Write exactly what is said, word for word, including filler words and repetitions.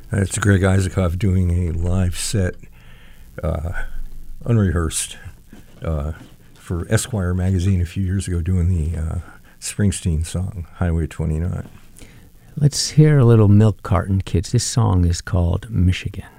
That's Greg Isaacoff doing a live set, uh, unrehearsed, uh, for Esquire magazine a few years ago, doing the uh, Springsteen song, Highway twenty-nine. Let's hear a little Milk Carton Kids. This song is called Michigan.